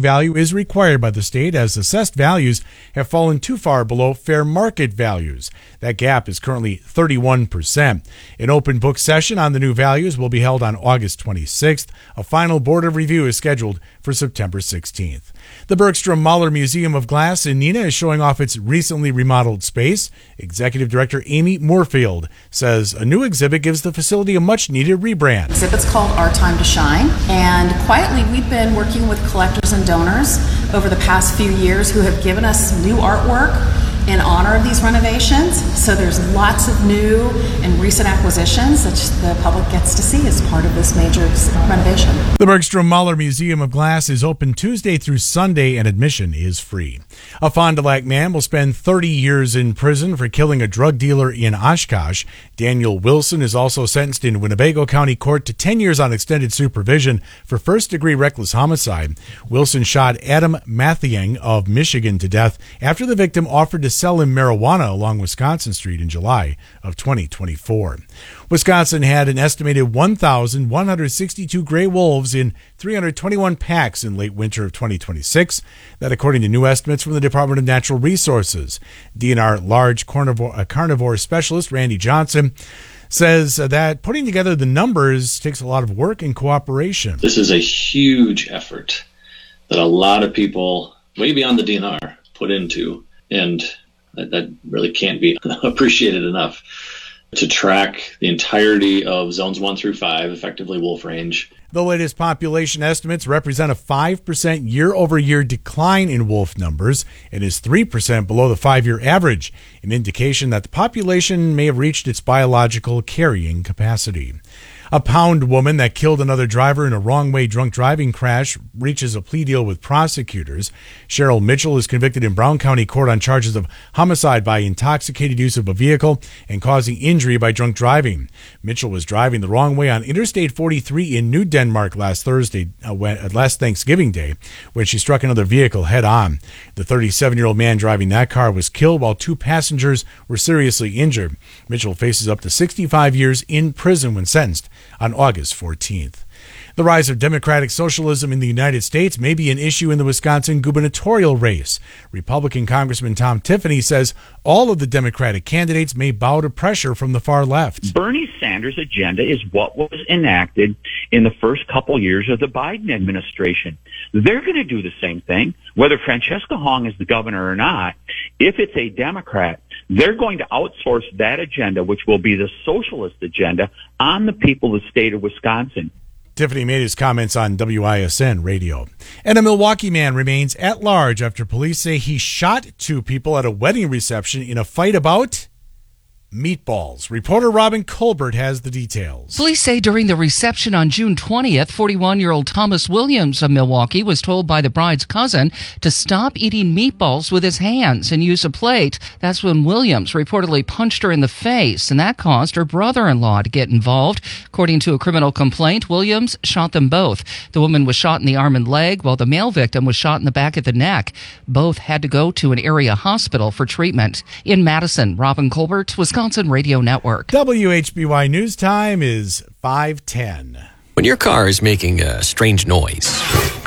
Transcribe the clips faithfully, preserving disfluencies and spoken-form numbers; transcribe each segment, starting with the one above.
value is required by the state, as assessed values have fallen too far below fair market values. That gap is currently thirty-one percent. An open book session on the new values will be held on August twenty-sixth. A final board of review is scheduled for September sixteenth. The Bergstrom Mahler Museum of Glass in Neenah is showing off its recently remodeled space. Executive Director Amy Moorfield says a new exhibit gives the facility a much-needed rebrand. The exhibit's called Our Time to Shine, and quietly we've been working with collectors and donors over the past few years who have given us new artwork in honor of these renovations. So there's lots of new and recent acquisitions that the public gets to see as part of this major renovation. The Bergstrom Mahler Museum of Glass is open Tuesday through Sunday, and admission is free. A Fond du Lac man will spend thirty years in prison for killing a drug dealer in Oshkosh. Daniel Wilson is also sentenced in Winnebago County Court to ten years on extended supervision for first-degree reckless homicide. Wilson shot Adam Mathiang of Michigan to death after the victim offered to sell him marijuana along Wisconsin Street in July of twenty twenty-four. Wisconsin had an estimated one thousand one hundred sixty-two gray wolves in three hundred twenty-one packs in late winter of twenty twenty-six. That according to new estimates from the Department of Natural Resources. D N R large carnivore, uh, carnivore specialist Randy Johnson says that putting together the numbers takes a lot of work and cooperation. This is a huge effort that a lot of people way beyond the D N R put into, and that, that really can't be appreciated enough, to track the entirety of zones one through five, effectively wolf range. The latest population estimates represent a five percent year-over-year decline in wolf numbers and is three percent below the five-year average, an indication that the population may have reached its biological carrying capacity. A Pound woman that killed another driver in a wrong-way drunk driving crash reaches a plea deal with prosecutors. Cheryl Mitchell is convicted in Brown County Court on charges of homicide by intoxicated use of a vehicle and causing injury by drunk driving. Mitchell was driving the wrong way on Interstate forty-three in New Denmark last Thursday, uh, when, uh, last Thanksgiving Day, when she struck another vehicle head-on. The thirty-seven-year-old man driving that car was killed while two passengers were seriously injured. Mitchell faces up to sixty-five years in prison when sentenced on August fourteenth. The rise of democratic socialism in the United States may be an issue in the Wisconsin gubernatorial race. Republican Congressman Tom Tiffany says all of the Democratic candidates may bow to pressure from the far left. Bernie Sanders' agenda is what was enacted in the first couple years of the Biden administration. They're going to do the same thing, whether Francesca Hong is the governor or not. If it's a Democrat, they're going to outsource that agenda, which will be the socialist agenda, on the people of the state of Wisconsin. Tiffany made his comments on W I S N radio. And a Milwaukee man remains at large after police say he shot two people at a wedding reception in a fight about meatballs. Reporter Robin Colbert has the details. Police say during the reception on June twentieth, forty-one-year-old Thomas Williams of Milwaukee was told by the bride's cousin to stop eating meatballs with his hands and use a plate. That's when Williams reportedly punched her in the face, and that caused her brother-in-law to get involved. According to a criminal complaint, Williams shot them both. The woman was shot in the arm and leg, while the male victim was shot in the back of the neck. Both had to go to an area hospital for treatment. In Madison, Robin Colbert, Wisconsin Radio Network. W H B Y News Time is five ten. When your car is making a strange noise,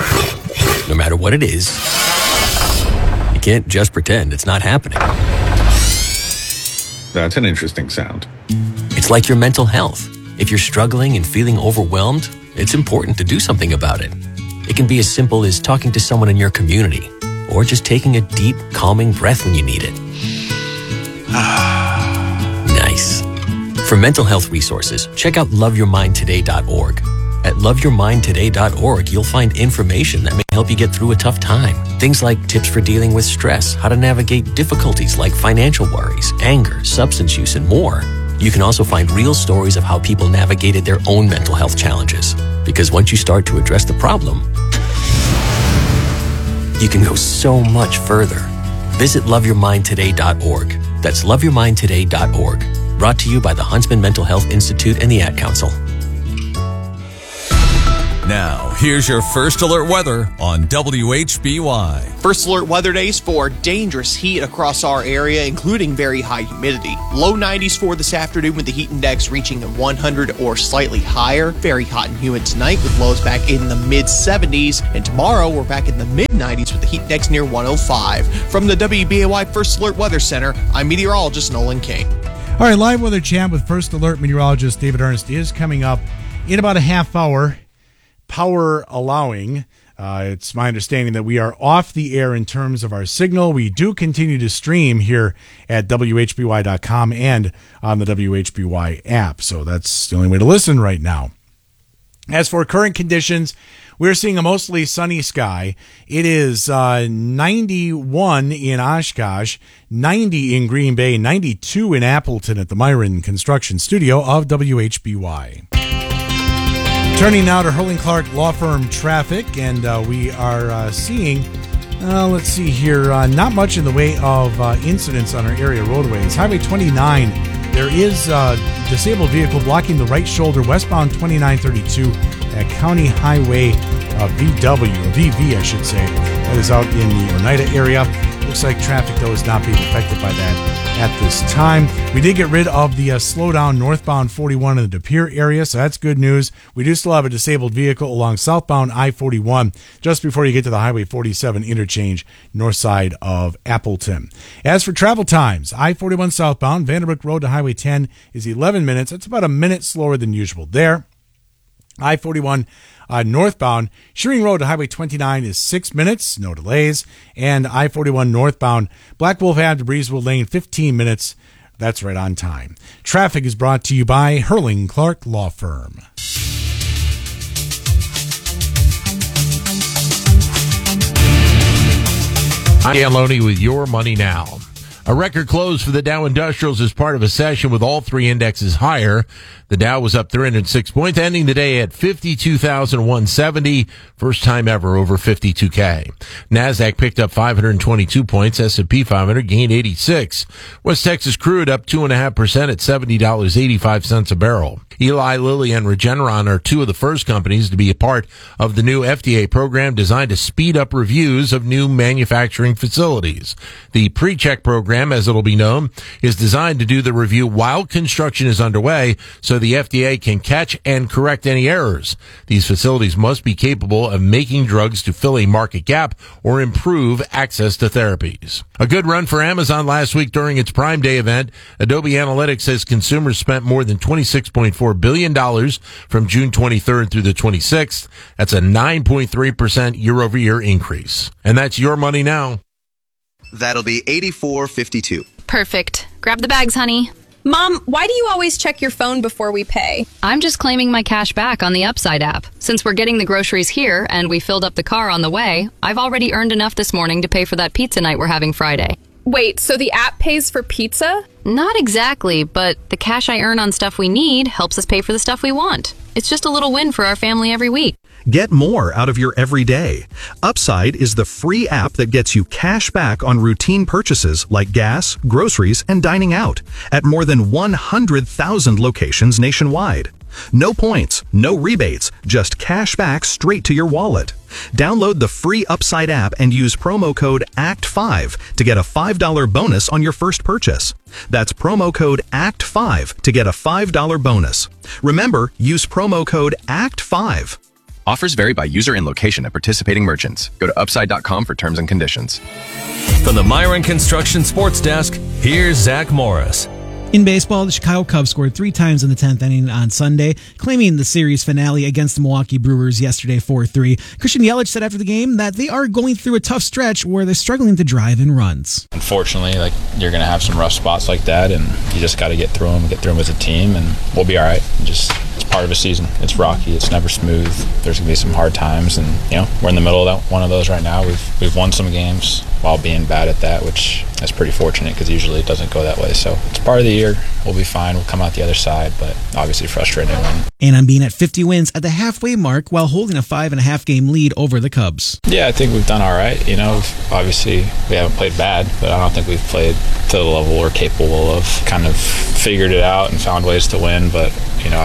no matter what it is, you can't just pretend it's not happening. That's an interesting sound. It's like your mental health. If you're struggling and feeling overwhelmed, it's important to do something about it. It can be as simple as talking to someone in your community, or just taking a deep, calming breath when you need it. Nice. For mental health resources, check out love your mind today dot org. At love your mind today dot org, you'll find information that may help you get through a tough time. Things like tips for dealing with stress, how to navigate difficulties like financial worries, anger, substance use, and more. You can also find real stories of how people navigated their own mental health challenges. Because once you start to address the problem, you can go so much further. Visit love your mind today dot org. That's love your mind today dot org. Brought to you by the Huntsman Mental Health Institute and the Ad Council. Now, here's your First Alert weather on W H B Y. First Alert weather days for dangerous heat across our area, including very high humidity. Low nineties for this afternoon with the heat index reaching one hundred or slightly higher. Very hot and humid tonight with lows back in the mid seventies. And tomorrow we're back in the mid nineties with the heat index near one oh five. From the W B A Y First Alert Weather Center, I'm meteorologist Nolan King. All right, live weather chat with First Alert meteorologist David Ernst is coming up in about a half hour. Power allowing. Uh, it's my understanding that we are off the air in terms of our signal. We do continue to stream here at W H B Y dot com and on the W H B Y app. So that's the only way to listen right now. As for current conditions, we're seeing a mostly sunny sky. It is uh, ninety-one in Oshkosh, ninety in Green Bay, ninety-two in Appleton at the Myron Construction Studio of W H B Y. Turning now to Hurling Clark Law Firm traffic, and uh, we are uh, seeing, uh, let's see here, uh, not much in the way of uh, incidents on our area roadways. Highway twenty-nine, there is a disabled vehicle blocking the right shoulder westbound twenty-nine thirty-two at County Highway uh, V W, V V I should say. That is out in the Oneida area. Looks like traffic, though, is not being affected by that at this time. We did get rid of the uh, slowdown northbound forty-one in the De Pere area, so that's good news. We do still have a disabled vehicle along southbound I forty-one just before you get to the Highway forty-seven interchange north side of Appleton. As for travel times, I forty-one southbound, Vanderbrook Road to Highway ten is eleven minutes. That's about a minute slower than usual there. I forty-one uh, northbound, Shearing Road to Highway twenty-nine is six minutes, no delays. And I forty-one northbound, Black Wolf Ave to Breezewood Lane, fifteen minutes. That's right on time. Traffic is brought to you by Hurling Clark Law Firm. I'm Dan Loney with Your Money Now. A record close for the Dow Industrials is part of a session with all three indexes higher. The Dow was up three hundred six points, ending the day at fifty-two thousand one hundred seventy, first time ever over fifty-two K. NASDAQ picked up five hundred twenty-two points. S and P five hundred gained eighty-six. West Texas crude up two point five percent at seventy dollars and eighty-five cents a barrel. Eli Lilly and Regeneron are two of the first companies to be a part of the new F D A program designed to speed up reviews of new manufacturing facilities. The pre-check program, as it'll be known, is designed to do the review while construction is underway so the F D A can catch and correct any errors. These facilities must be capable of making drugs to fill a market gap or improve access to therapies. A good run for Amazon last week during its Prime Day event. Adobe Analytics says consumers spent more than twenty-six point four billion dollars from June twenty-third through the twenty-sixth. That's a nine point three percent year-over-year increase. And that's Your Money Now. That'll be eighty-four fifty-two. Perfect. Grab the bags, honey. Mom, why do you always check your phone before we pay? I'm just claiming my cash back on the Upside app. Since we're getting the groceries here and we filled up the car on the way, I've already earned enough this morning to pay for that pizza night we're having Friday. Wait, so the app pays for pizza? Not exactly, but the cash I earn on stuff we need helps us pay for the stuff we want. It's just a little win for our family every week. Get more out of your everyday. Upside is the free app that gets you cash back on routine purchases like gas, groceries, and dining out at more than one hundred thousand locations nationwide. No points, no rebates, just cash back straight to your wallet. Download the free Upside app and use promo code A C T five to get a five dollars bonus on your first purchase. That's promo code A C T five to get a five dollars bonus. Remember, use promo code A C T five. Offers vary by user and location at participating merchants. Go to upside dot com for terms and conditions. From the Myron Construction Sports Desk, here's Zach Morris. In baseball, the Chicago Cubs scored three times in the tenth inning on Sunday, claiming the series finale against the Milwaukee Brewers yesterday four three. Christian Yelich said after the game that they are going through a tough stretch where they're struggling to drive in runs. Unfortunately, like you're going to have some rough spots like that, and you just got to get through them, get through them as a team, and we'll be all right. Just it's part of a season. It's rocky. It's never smooth. There's going to be some hard times, and you know we're in the middle of that, one of those right now. We've we've won some games while being bad at that, which is pretty fortunate because usually it doesn't go that way. So it's part of the year. We'll be fine. We'll come out the other side, but obviously frustrating one. And I'm being at fifty wins at the halfway mark while holding a five and a half game lead over the Cubs. Yeah, I think we've done all right. You know, obviously we haven't played bad, but I don't think we've played to the level we're capable of. Kind of figured it out and found ways to win, but you know, I wouldn't say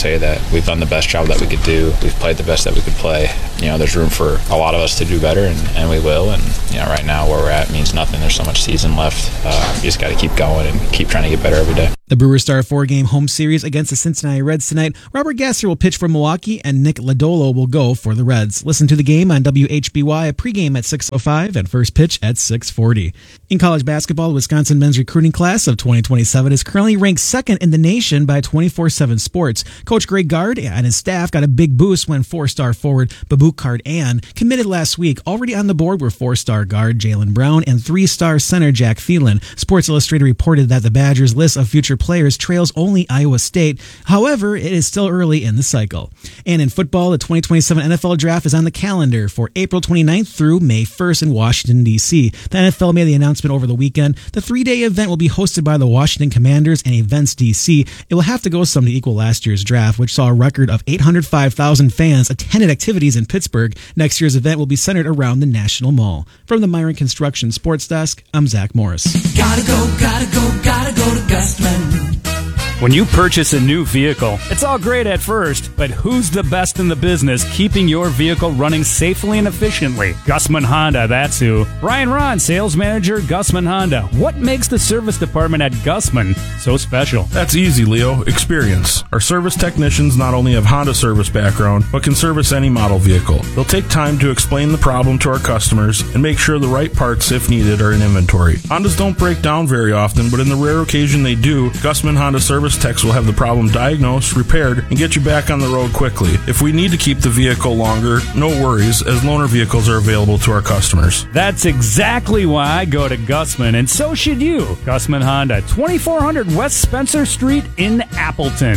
say that we've done the best job that we could do. We've played the best that we could play. You know, there's room for a lot of us to do better, and, and we will. And, you know, right now where we're at means nothing. There's so much season left. Uh, you just got to keep going and keep trying to get better every day. The Brewers start a four-game home series against the Cincinnati Reds tonight. Robert Gasser will pitch for Milwaukee, and Nick Lodolo will go for the Reds. Listen to the game on W H B Y, a pregame at six oh five and first pitch at six forty. In college basketball, the Wisconsin men's recruiting class of twenty twenty-seven is currently ranked second in the nation by twenty-four seven Sports. Coach Greg Gard and his staff got a big boost when four-star forward Babou Ann committed last week. Already on the board were four-star guard Jaylen Brown and three-star center Jack Phelan. Sports Illustrated reported that the Badgers' list of future players trails only Iowa State. However, it is still early in the cycle. And in football, the twenty twenty-seven N F L Draft is on the calendar for April twenty-ninth through May first in Washington, D C. The N F L made the announcement over the weekend. The three-day event will be hosted by the Washington Commanders and Events D C. It will have to go some to equal last year's draft, which saw a record of eight hundred five thousand fans attended activities in Pittsburgh. Next year's event will be centered around the National Mall. From the Myron Construction Sports Desk, I'm Zach Morris. Gotta go, gotta go, gotta go to Gustman. When you purchase a new vehicle, it's all great at first, but who's the best in the business keeping your vehicle running safely and efficiently? Gusman Honda, that's who. Brian Ron, Sales Manager, Gusman Honda. What makes the service department at Gusman so special? That's easy, Leo. Experience. Our service technicians not only have Honda service background, but can service any model vehicle. They'll take time to explain the problem to our customers and make sure the right parts, if needed, are in inventory. Hondas don't break down very often, but in the rare occasion they do, Gusman Honda service techs will have the problem diagnosed, repaired, and get you back on the road quickly. If we need to keep the vehicle longer, no worries, as loaner vehicles are available to our customers. That's exactly why I go to Gusman, and so should you. Gusman Honda, twenty-four hundred West Spencer Street in Appleton.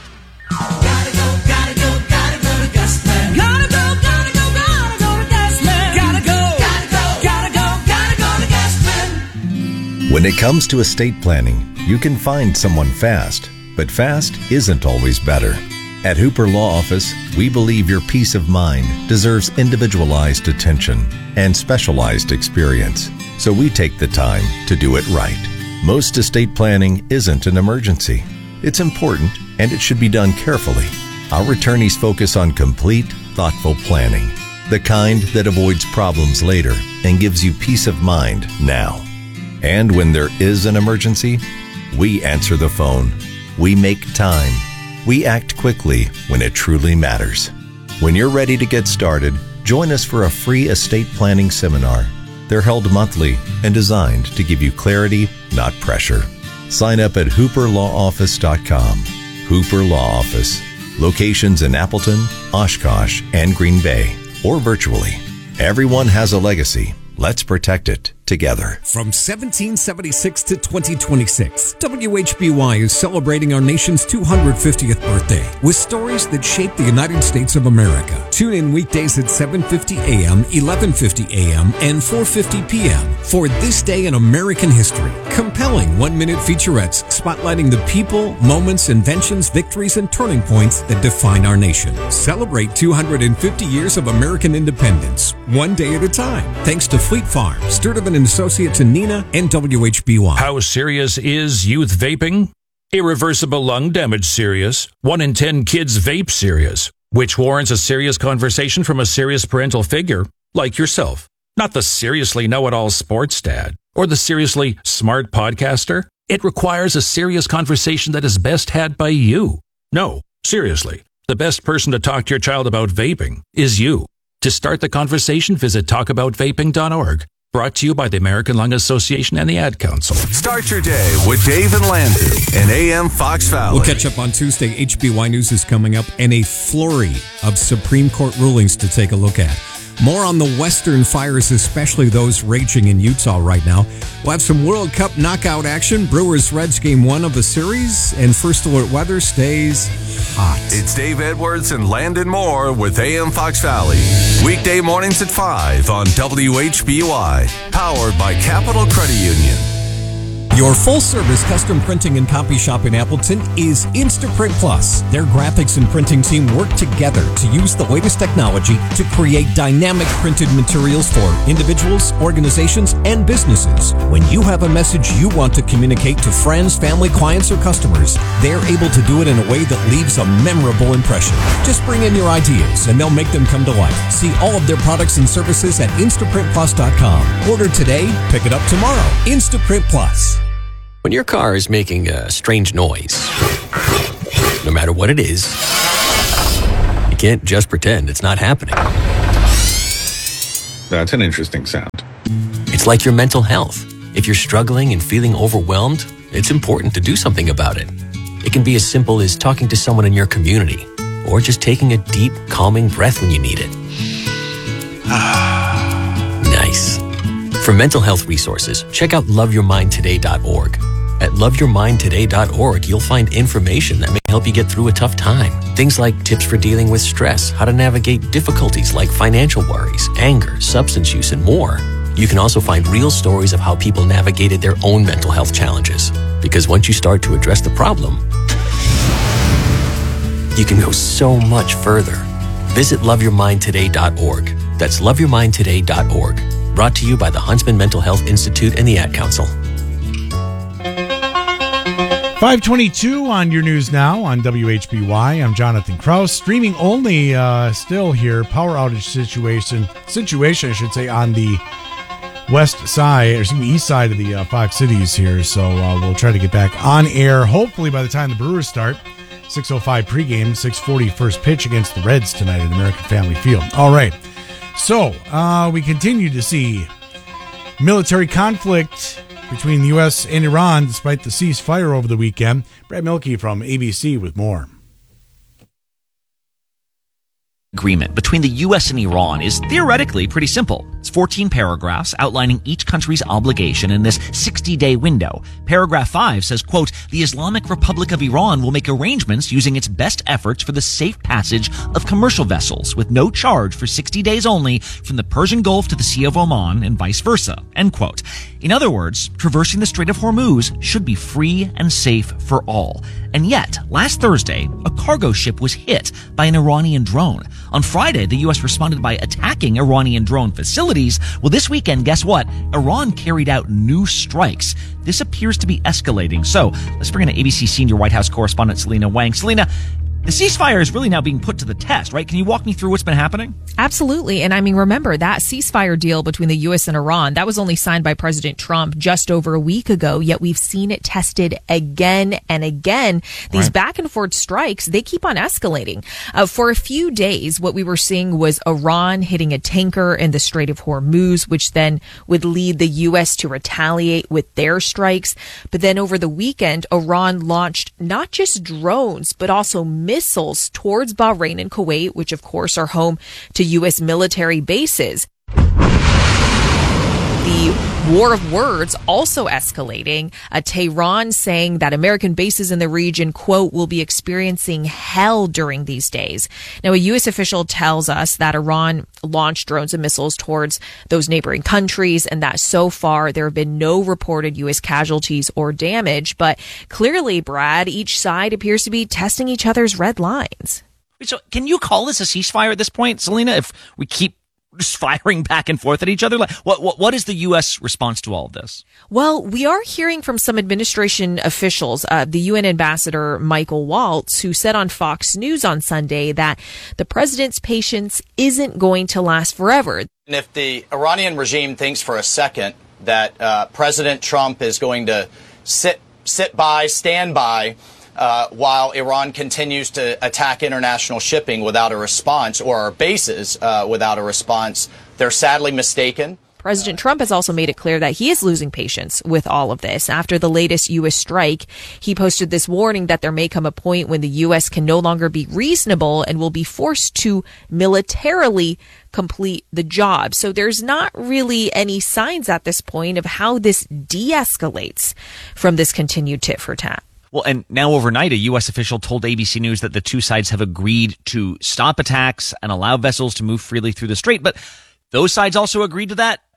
Gotta go, gotta go, gotta go to Gusman. Gotta go, gotta go, gotta go to Gusman. Gotta go, gotta go, gotta go, gotta go to Gusman. When it comes to estate planning, you can find someone fast. But fast isn't always better. At Hooper Law Office, we believe your peace of mind deserves individualized attention and specialized experience. So we take the time to do it right. Most estate planning isn't an emergency. It's important, and it should be done carefully. Our attorneys focus on complete, thoughtful planning, the kind that avoids problems later and gives you peace of mind now. And when there is an emergency, we answer the phone. We make time. We act quickly when it truly matters. When you're ready to get started, join us for a free estate planning seminar. They're held monthly and designed to give you clarity, not pressure. Sign up at hooper law office dot com. Hooper Law Office. Locations in Appleton, Oshkosh, and Green Bay, or virtually. Everyone has a legacy. Let's protect it together. From seventeen seventy-six to twenty twenty-six, W H B Y is celebrating our nation's two hundred fiftieth birthday with stories that shape the United States of America. Tune in weekdays at seven fifty a.m., eleven fifty a.m., and four fifty p.m. for This Day in American History. Compelling one-minute featurettes spotlighting the people, moments, inventions, victories, and turning points that define our nation. Celebrate two hundred fifty years of American independence, one day at a time. Thanks to Fleet Farm, Sturtevant and Associates in Neenah, and W H B Y. How serious is youth vaping? Irreversible lung damage serious. One in ten kids vape serious, which warrants a serious conversation from a serious parental figure like yourself. Not the seriously know-it-all sports dad or the seriously smart podcaster. It requires a serious conversation that is best had by you. No, seriously, the best person to talk to your child about vaping is you. To start the conversation, visit talk about vaping dot org. Brought to you by the American Lung Association and the Ad Council. Start your day with Dave and Landon and A M Fox Valley. We'll catch up on Tuesday. H B Y News is coming up and a flurry of Supreme Court rulings to take a look at. More on the Western fires, especially those raging in Utah right now. We'll have some World Cup knockout action. Brewers-Reds game one of the series. And First Alert weather stays hot. It's Dave Edwards and Landon Moore with A M Fox Valley. Weekday mornings at five on W H B Y. Powered by Capital Credit Union. Your full-service custom printing and copy shop in Appleton is Instaprint Plus. Their graphics and printing team work together to use the latest technology to create dynamic printed materials for individuals, organizations, and businesses. When you have a message you want to communicate to friends, family, clients, or customers, they're able to do it in a way that leaves a memorable impression. Just bring in your ideas and they'll make them come to life. See all of their products and services at Instaprint Plus dot com. Order today, pick it up tomorrow. Instaprint Plus. When your car is making a strange noise, no matter what it is, you can't just pretend it's not happening. That's an interesting sound. It's like your mental health. If you're struggling and feeling overwhelmed, it's important to do something about it. It can be as simple as talking to someone in your community, or just taking a deep, calming breath when you need it. Nice. For mental health resources, check out love your mind today dot org. At love your mind today dot org, you'll find information that may help you get through a tough time. Things like tips for dealing with stress, how to navigate difficulties like financial worries, anger, substance use, and more. You can also find real stories of how people navigated their own mental health challenges. Because once you start to address the problem, you can go so much further. Visit love your mind today dot org. That's love your mind today dot org. Brought to you by the Huntsman Mental Health Institute and the Ad Council. five twenty-two on your news now on W H B Y. I'm Jonathan Kraus. Streaming only uh, still here. Power outage situation, situation I should say, on the west side, or excuse me, east side of the uh, Fox Cities here. So uh, we'll try to get back on air, hopefully by the time the Brewers start. six oh five pregame, six forty first pitch against the Reds tonight at American Family Field. All right. So uh, we continue to see military conflict between the U S and Iran despite the ceasefire over the weekend. Brad Milkey from A B C with more. Agreement between the U S and Iran is theoretically pretty simple. It's fourteen paragraphs outlining each country's obligation in this sixty-day window. Paragraph five says, quote, the Islamic Republic of Iran will make arrangements using its best efforts for the safe passage of commercial vessels with no charge for sixty days only from the Persian Gulf to the Sea of Oman and vice versa, end quote. In other words, traversing the Strait of Hormuz should be free and safe for all. And yet, last Thursday, a cargo ship was hit by an Iranian drone. On Friday, the U S responded by attacking Iranian drone facilities. Well, this weekend, guess what? Iran carried out new strikes. This appears to be escalating. So let's bring in A B C senior White House correspondent Selena Wang. Selena, the ceasefire is really now being put to the test, right? Can you walk me through what's been happening? Absolutely. And I mean, remember that ceasefire deal between the U S and Iran, that was only signed by President Trump just over a week ago, yet we've seen it tested again and again. These right. back and forth strikes, they keep on escalating. Uh, for a few days, what we were seeing was Iran hitting a tanker in the Strait of Hormuz, which then would lead the U S to retaliate with their strikes. But then over the weekend, Iran launched not just drones, but also missiles towards Bahrain and Kuwait, which of course are home to U S military bases. The war of words also escalating. Uh, Tehran saying that American bases in the region, quote, will be experiencing hell during these days. Now, a U S official tells us that Iran launched drones and missiles towards those neighboring countries and that so far there have been no reported U S casualties or damage. But clearly, Brad, each side appears to be testing each other's red lines. So can you call this a ceasefire at this point, Selena, if we keep just firing back and forth at each other? Like, what, what, what is the U S response to all of this? Well, we are hearing from some administration officials, uh, the U N ambassador Michael Waltz, who said on Fox News on Sunday that the president's patience isn't going to last forever. And if the Iranian regime thinks for a second that uh, President Trump is going to sit, sit by, stand by, Uh, while Iran continues to attack international shipping without a response, or our bases uh, without a response, they're sadly mistaken. President Trump has also made it clear that he is losing patience with all of this. After the latest U S strike, he posted this warning that there may come a point when the U S can no longer be reasonable and will be forced to militarily complete the job. So there's not really any signs at this point of how this de-escalates from this continued tit for tat. Well, and now overnight, a U S official told A B C News that the two sides have agreed to stop attacks and allow vessels to move freely through the strait. But those sides also agreed to that